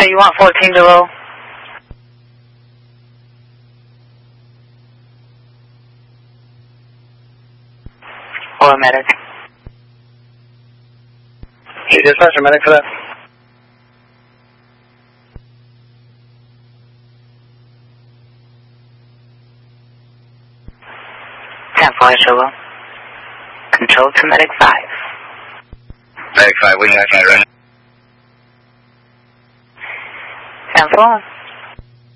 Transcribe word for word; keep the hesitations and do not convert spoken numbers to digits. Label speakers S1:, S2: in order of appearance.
S1: Okay, you want fourteen to roll? Or medic?
S2: You dispatch a medic for that?
S1: ten four, show well. Control to medic five.
S2: Medic five, we got you right.
S1: ten four.